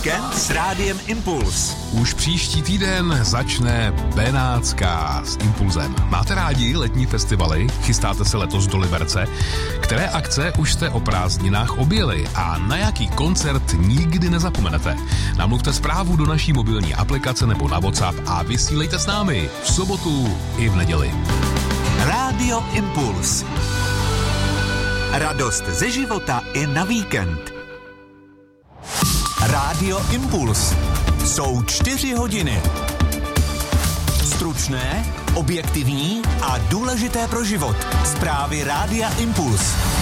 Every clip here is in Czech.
Víkend s Rádiem Impuls. Už příští týden začne Benátská s Impulzem. Máte rádi letní festivaly? Chystáte se letos do Liberce? Které akce už jste o prázdninách objeli a na jaký koncert nikdy nezapomenete? Namluvte zprávu do naší mobilní aplikace nebo na WhatsApp a vysílejte s námi v sobotu i v neděli. Rádio Impuls. Radost ze života i na víkend. Rádio Impuls. Jsou 4 hodiny. Stručné, objektivní a důležité pro život. Zprávy Rádia Impuls.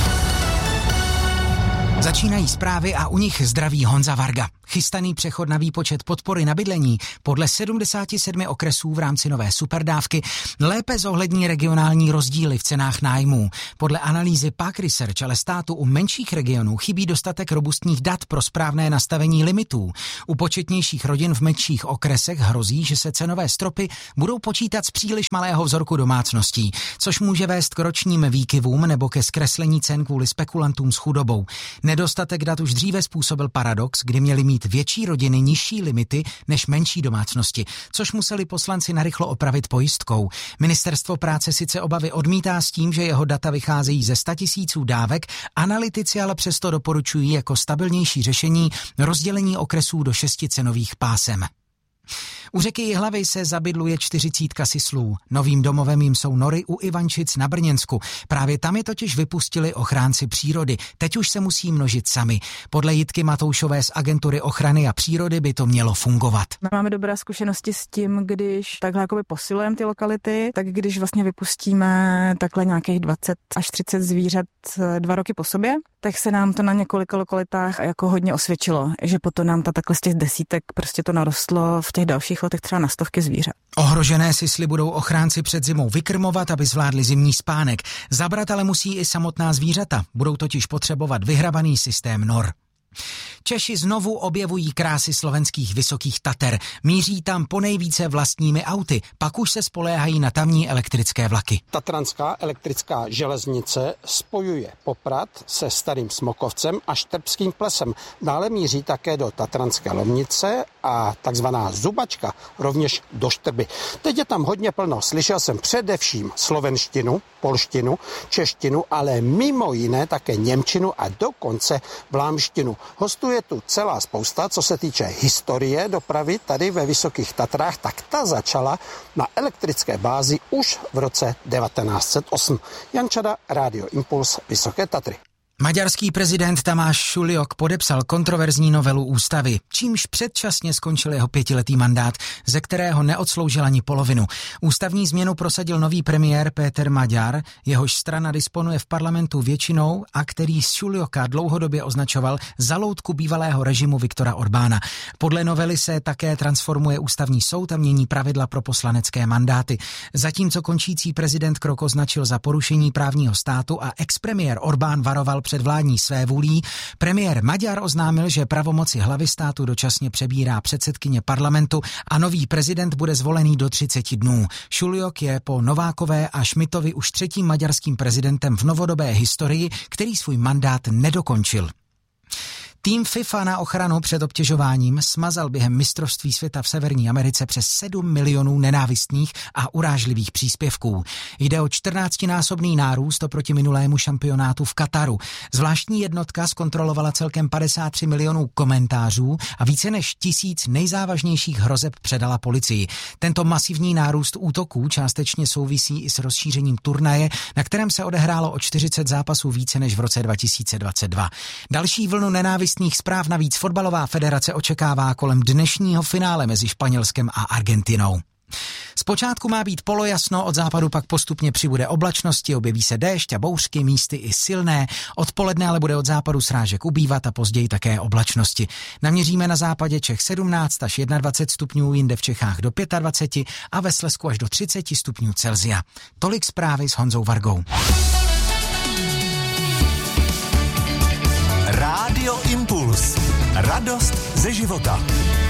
Začínají zprávy a u nich zdraví Honza Varga. Chystaný přechod na výpočet podpory na bydlení podle 77 okresů v rámci nové superdávky lépe zohlední regionální rozdíly v cenách nájmů. Podle analýzy Park Research ale státu u menších regionů chybí dostatek robustních dat pro správné nastavení limitů. U početnějších rodin v menších okresech hrozí, že se cenové stropy budou počítat z příliš malého vzorku domácností, což může vést k ročním výkyvům nebo ke zkreslení cen kvůli spekulantům s chudobou. Nedostatek dat už dříve způsobil paradox, kdy měli mít větší rodiny nižší limity než menší domácnosti, což museli poslanci narychlo opravit pojistkou. Ministerstvo práce sice obavy odmítá s tím, že jeho data vycházejí ze 100 000 dávek, analytici ale přesto doporučují jako stabilnější řešení rozdělení okresů do 6 cenových pásem. U řeky Jihlavy se zabydluje 40 sislů. Novým domovem jim jsou nory u Ivančic na Brněnsku. Právě tam je totiž vypustili ochránci přírody. Teď už se musí množit sami. Podle Jitky Matoušové z Agentury ochrany a přírody by to mělo fungovat. Máme dobré zkušenosti s tím, když takhle jakoby posilujeme ty lokality, tak když vlastně vypustíme takhle nějakých 20 až 30 zvířat 2 roky po sobě, tak se nám to na několika lokalitách jako hodně osvědčilo, že potom nám takhle z těch desítek prostě to narostlo v těch dalších letech třeba na 100 zvířat. Ohrožené sisly budou ochránci před zimou vykrmovat, aby zvládli zimní spánek. Zabrat ale musí i samotná zvířata, budou totiž potřebovat vyhrabaný systém nor. Češi znovu objevují krásy slovenských Vysokých Tater. Míří tam ponejvíce vlastními auty, pak už se spoléhají na tamní elektrické vlaky. Tatranská elektrická železnice spojuje Poprad se Starým Smokovcem a Štrbským plesem. Dále míří také do Tatranské Lomnice a takzvaná Zubačka rovněž do Štrby. Teď je tam hodně plno. Slyšel jsem především slovenštinu, polštinu, češtinu, ale mimo jiné také němčinu a dokonce vlámštinu. Hostuje tu celá spousta, co se týče historie dopravy tady ve Vysokých Tatrách, tak ta začala na elektrické bázi už v roce 1908. Jan Čada, Rádio Impuls, Vysoké Tatry. Maďarský prezident Tamáš Šuliok podepsal kontroverzní novelu ústavy, čímž předčasně skončil jeho 5letý mandát, ze kterého neodsloužil ani polovinu. Ústavní změnu prosadil nový premiér Péter Magyar, jehož strana disponuje v parlamentu většinou a který Šulioka dlouhodobě označoval za loutku bývalého režimu Viktora Orbána. Podle novely se také transformuje ústavní soud a mění pravidla pro poslanecké mandáty. Zatímco končící prezident krok označil za porušení právního státu a expremiér Orbán varoval před vládní svévůlí, premiér Magyar oznámil, že pravomoci hlavy státu dočasně přebírá předsedkyně parlamentu a nový prezident bude zvolený do 30 dnů. Šuliok je po Novákové a Šmitovi už 3. maďarským prezidentem v novodobé historii, který svůj mandát nedokončil. Tým FIFA na ochranu před obtěžováním smazal během mistrovství světa v Severní Americe přes 7 milionů nenávistných a urážlivých příspěvků. Jde o 14násobný nárůst oproti minulému šampionátu v Kataru. Zvláštní jednotka zkontrolovala celkem 53 milionů komentářů a více než 1000 nejzávažnějších hrozeb předala policii. Tento masivní nárůst útoků částečně souvisí i s rozšířením turnaje, na kterém se odehrálo o 40 zápasů více než v roce 2022. Další vlnu nenávistných zpráv navíc fotbalová federace očekává kolem dnešního finále mezi Španělskem a Argentinou. Zpočátku má být polojasno, od západu pak postupně přibude oblačnosti, objeví se déšť a bouřky, místy i silné. Odpoledne ale bude od západu srážek ubývat a později také oblačnosti. Naměříme na západě Čech 17 až 21 stupňů, jinde v Čechách do 25 a ve Slezsku až do 30 stupňů Celsia. Tolik zprávy s Honzou Vargou. Rádio Impuls. Radost ze života.